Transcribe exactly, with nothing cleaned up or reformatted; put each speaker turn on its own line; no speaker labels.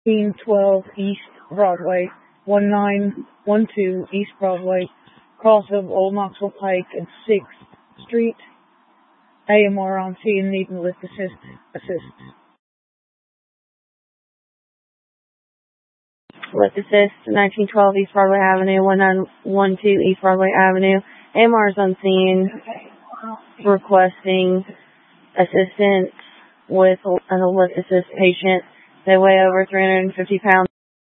nineteen twelve East Broadway, one nine one two East Broadway, cross of Old Knoxville Pike and sixth Street. A M R on scene, needing lift assist. Assist.
Lift assist, nineteen twelve East Broadway Avenue, one nine one two East Broadway Avenue. A M R is on scene, requesting assistance with a lift assist patient. They weigh over three hundred fifty pounds.